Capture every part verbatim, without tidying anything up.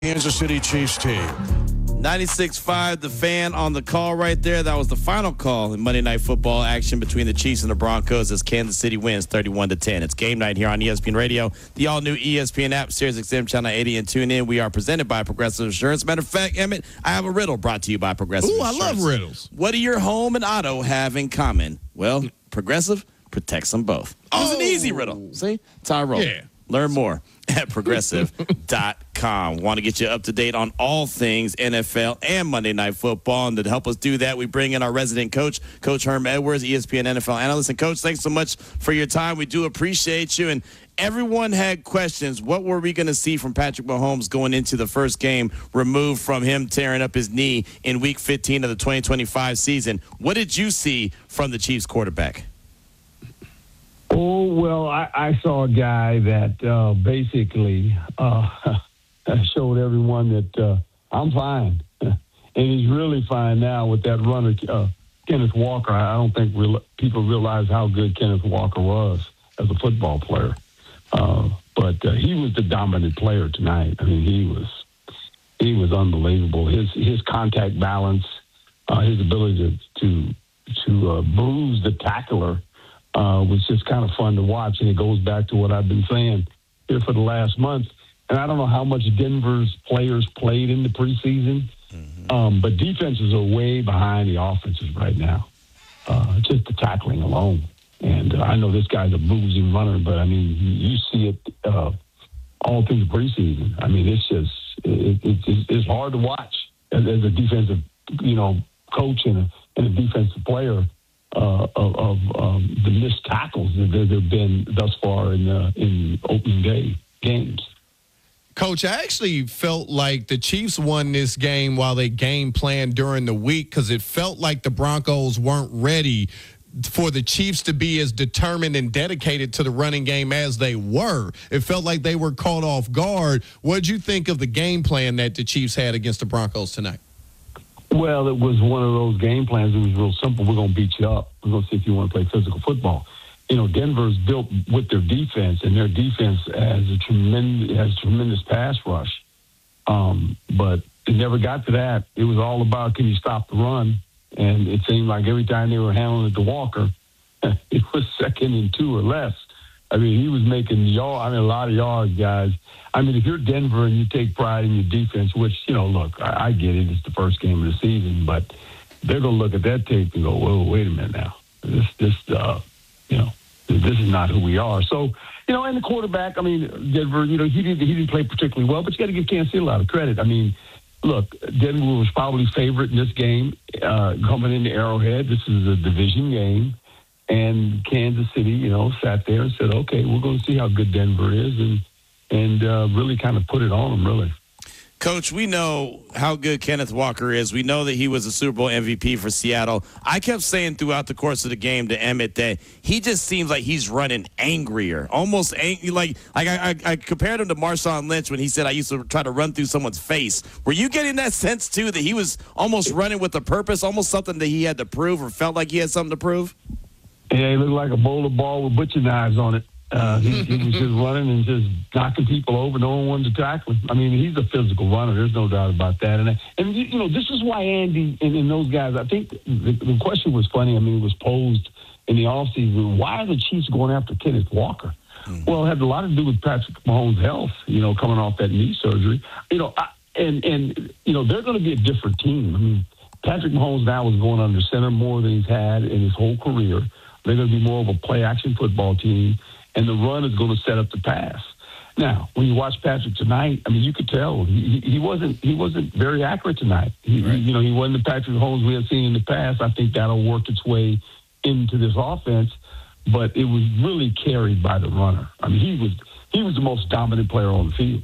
Kansas City Chiefs team. ninety-six point five, the fan on the call right there. That was the final call in Monday Night Football action between the Chiefs and the Broncos as Kansas City wins thirty-one to ten. It's game night here on E S P N Radio, the all-new E S P N app, Sirius X M Channel eighty, and tune in. We are presented by Progressive Insurance. Matter of fact, Emmett, I have a riddle brought to you by Progressive Ooh, Insurance. I love riddles. What do your home and auto have in common? Well, Progressive protects them both. It was an easy riddle. See? It's how I roll. Yeah. Learn more at progressive dot com. Want to get you up to date on all things N F L and Monday Night Football. And to help us do that, we bring in our resident coach, Coach Herm Edwards, E S P N N F L analyst. And, Coach, thanks so much for your time. We do appreciate you. And everyone had questions. What were we going to see from Patrick Mahomes going into the first game removed from him tearing up his knee in Week fifteen of the twenty twenty-five season? What did you see from the Chiefs quarterback? Oh, well, I, I saw a guy that uh, basically uh, showed everyone that uh, I'm fine. And he's really fine now with that runner, uh, Kenneth Walker. I don't think real, people realize how good Kenneth Walker was as a football player. Uh, but uh, he was the dominant player tonight. I mean, he was he was unbelievable. His his contact balance, uh, his ability to to, to uh, bruise the tackler, Uh, was just kind of fun to watch, and it goes back to what I've been saying here for the last month. And I don't know how much Denver's players played in the preseason, mm-hmm. um, but defenses are way behind the offenses right now, uh, just the tackling alone. And uh, I know this guy's a bruising runner, but, I mean, you see it uh, all through the preseason. I mean, it's just it, it, it's, it's hard to watch as, as a defensive, you know, coach and a, and a defensive player. Uh, of, of um, the missed tackles that there have been thus far in uh, in opening day games. Coach, I actually felt like the Chiefs won this game while they game planned during the week because it felt like the Broncos weren't ready for the Chiefs to be as determined and dedicated to the running game as they were. It felt like they were caught off guard. What did you think of the game plan that the Chiefs had against the Broncos tonight? Well, it was one of those game plans. It was real simple. We're going to beat you up. We're going to see if you want to play physical football. You know, Denver's built with their defense, and their defense has a tremendous has tremendous pass rush. Um, but it never got to that. It was all about can you stop the run? And it seemed like every time they were handling it to Walker, it was second and two or less. I mean, he was making yard. I mean, a lot of yards, guys. I mean, if you're Denver and you take pride in your defense, which, you know, look, I, I get it. It's the first game of the season, but they're going to look at that tape and go, whoa, wait a minute now. This, this, uh, you know, this is not who we are. So, you know, and the quarterback, I mean, Denver, you know, he didn't, he didn't play particularly well, but you got to give Kansas City a lot of credit. I mean, look, Denver was probably favorite in this game uh, coming into Arrowhead. This is a division game. And Kansas City, you know, sat there and said, okay, we're going to see how good Denver is, and and uh, really kind of put it on them, really. Coach, we know how good Kenneth Walker is. We know that he was a Super Bowl M V P for Seattle. I kept saying throughout the course of the game to Emmett that he just seems like he's running angrier, almost angry. Like, like I, I, I compared him to Marshawn Lynch when he said, I used to try to run through someone's face. Were you getting that sense, too, that he was almost running with a purpose, almost something that he had to prove or felt like he had something to prove? Yeah, he looked like a bowler ball with butcher knives on it. Uh, he, he was just running and just knocking people over. No one wanted to tackle him. I mean, he's a physical runner. There's no doubt about that. And, and you know, this is why Andy and, and those guys, I think the, the question was funny. I mean, it was posed in the offseason. Why are the Chiefs going after Kenneth Walker? Mm-hmm. Well, it had a lot to do with Patrick Mahomes' health, you know, coming off that knee surgery. You know, I, and, and, you know, they're going to be a different team. I mean, Patrick Mahomes now is going under center more than he's had in his whole career. They're going to be more of a play-action football team, and the run is going to set up the pass. Now, when you watch Patrick tonight, I mean, you could tell he, he wasn't he wasn't very accurate tonight. He, right. he, you know, he wasn't the Patrick Mahomes we have seen in the past. I think that'll work its way into this offense, but it was really carried by the runner. I mean, he was he was the most dominant player on the field.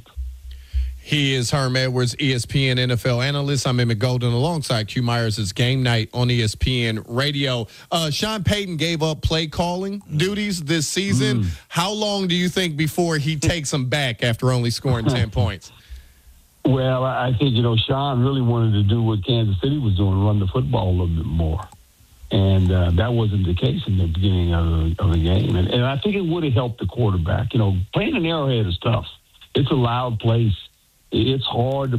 He is Herm Edwards, E S P N N F L analyst. I'm Emmett Golden alongside Q Myers. It's game night on E S P N Radio. Uh, Sean Payton gave up play calling duties this season. Mm. How long do you think before he takes them back after only scoring ten points? Well, I think, you know, Sean really wanted to do what Kansas City was doing, run the football a little bit more. And uh, that wasn't the case in the beginning of the, of the game. And, and I think it would have helped the quarterback. You know, playing an Arrowhead is tough. It's a loud place. it's hard to